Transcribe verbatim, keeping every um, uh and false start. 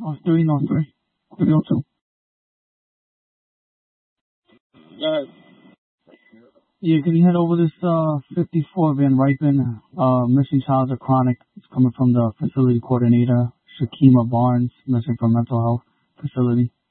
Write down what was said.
Oh, three oh three. three oh two. Yeah. Yeah, can you head over this uh fifty-four Van Ripen, uh missing child or chronic? It's coming from the facility coordinator, Shakima Barnes, missing from mental health facility.